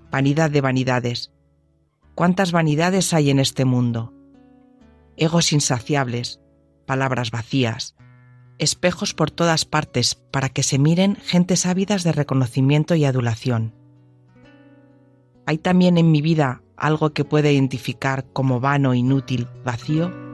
Vanidad de vanidades. ¿Cuántas vanidades hay en este mundo? Egos insaciables, palabras vacías, espejos por todas partes para que se miren gentes ávidas de reconocimiento y adulación. ¿Hay también en mi vida algo que pueda identificar como vano, inútil, vacío?